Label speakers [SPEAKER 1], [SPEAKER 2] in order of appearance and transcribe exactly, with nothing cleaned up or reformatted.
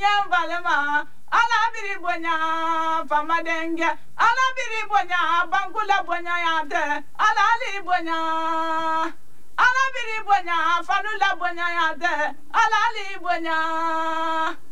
[SPEAKER 1] nyam valema ala biri bonya fama denge ala biri bonya bankula bonya yate ala li bonya ala biri bonya fanula bonya yate ala li bonya